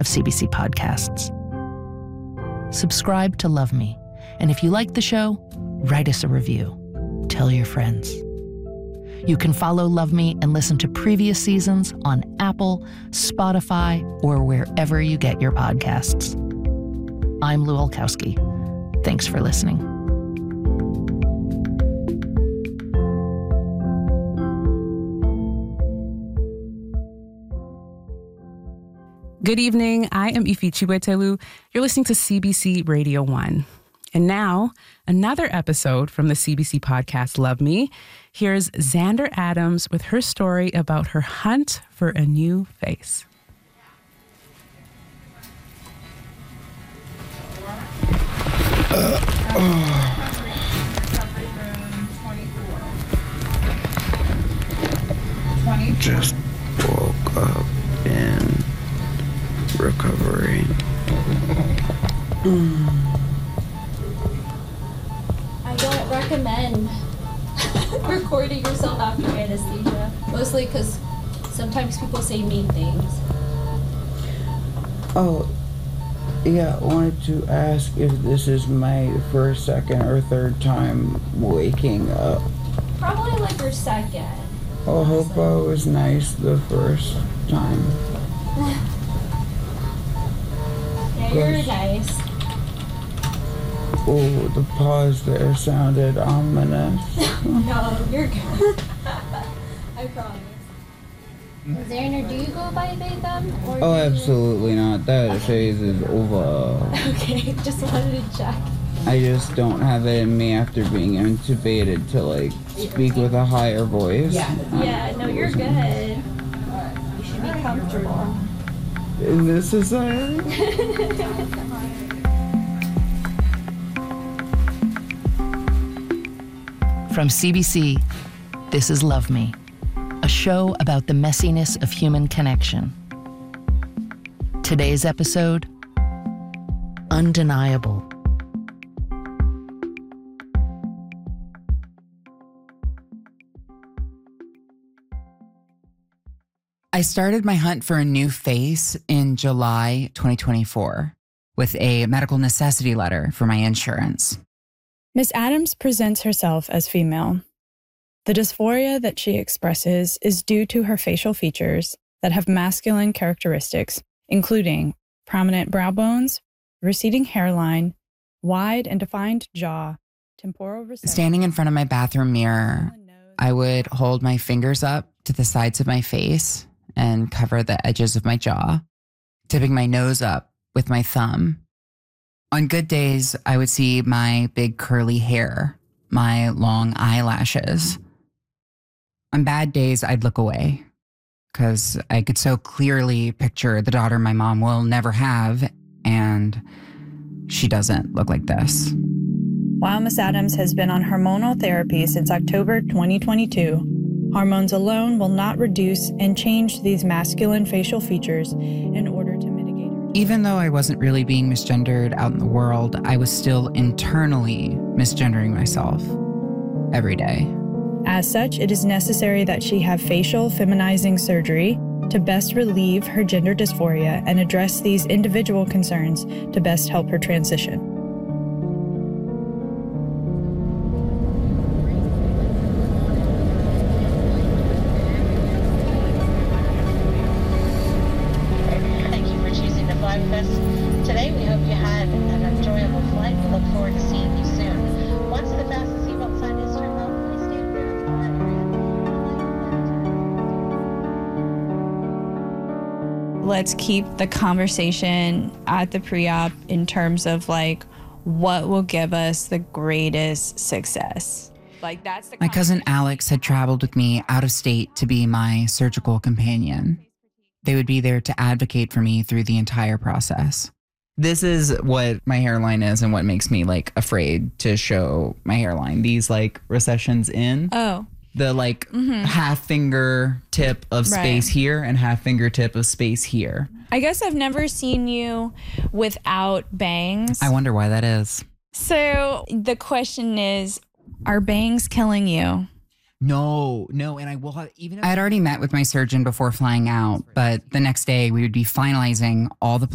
CBC podcasts. Subscribe to Love Me, and if you like the show, write us a review. Tell your friends. You can follow Love Me and listen to previous seasons on Apple, Spotify, or wherever you get your podcasts. I'm Lou Olkowski. Thanks for listening. Good evening. I am Ifi Chiwetelu. You're listening to CBC Radio 1. And now, another episode from the CBC podcast, Love Me. Here's Xander Adams with her story about her hunt for a new face. Just woke up in recovery. I don't recommend recording yourself after anesthesia. Mostly because sometimes people say mean things. Oh, yeah, I wanted to ask if this is my first, second, or third time waking up. Probably like your second. I hope I was nice the first time. Yeah, you're nice. Oh, the pause there sounded ominous. No, you're good. I promise. Xander, do you go by they, them? Or Oh, absolutely not. That phase is over. Okay, just wanted to check. I just don't have it in me after being intubated to, like, speak with a higher voice. Yeah, no, you're good. You should be comfortable. Is this a siren? From CBC, this is Love Me, a show about the messiness of human connection. Today's episode, Undeniable. I started my hunt for a new face in July 2024 with a medical necessity letter for my insurance. Ms. Adams presents herself as female. The dysphoria that she expresses is due to her facial features that have masculine characteristics, including prominent brow bones, receding hairline, wide and defined jaw, temporal recession. Standing in front of my bathroom mirror, I would hold my fingers up to the sides of my face and cover the edges of my jaw, tipping my nose up with my thumb. On good days, I would see my big curly hair, my long eyelashes. On bad days, I'd look away because I could so clearly picture the daughter my mom will never have, and she doesn't look like this. While Ms. Adams has been on hormonal therapy since October 2022, hormones alone will not reduce and change these masculine facial features in order to mitigate her. Even though I wasn't really being misgendered out in the world, I was still internally misgendering myself every day. As such, it is necessary that she have facial feminizing surgery to best relieve her gender dysphoria and address these individual concerns to best help her transition. Today, we hope you had an enjoyable flight. We look forward to seeing you soon. Once the fasten seatbelt sign is turned on, please stay clear of the car area. Let's keep the conversation at the pre-op in terms of like what will give us the greatest success. Like that's the My cousin Alex had traveled with me out of state to be my surgical companion. They would be there to advocate for me through the entire process. This is what my hairline is and what makes me like afraid to show my hairline. These like recessions in. Oh. The like half finger tip of space here and half finger tip of space here. I guess I've never seen you without bangs. I wonder why that is. So the question is, are bangs killing you? No, and I will have I had already met with my surgeon before flying out, but the next day we would be finalizing all the